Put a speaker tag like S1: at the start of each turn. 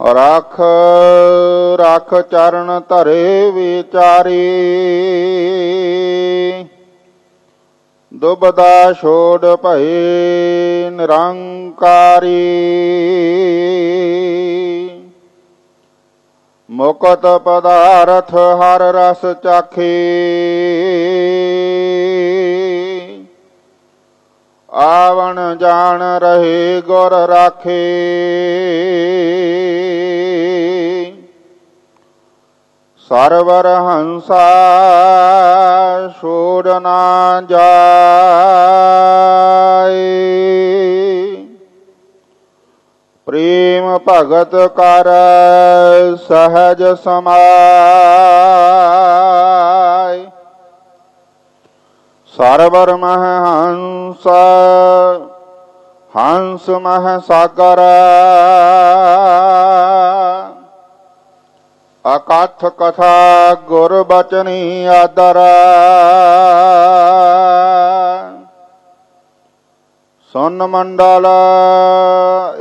S1: राख राख चरण धरे विचारी। दुबदा छोड़ भये निरंकारी। मुकत पदारथ हर रस चाखे। आवन जान रहे गुर राखे। सरवर हंसा छोड़ ना जाए। प्रेम भगत कर सहज समाय। सरवर मह हंस हंस मह सागर। अकथ कथा गुर बचनी आदर। सुन मंडल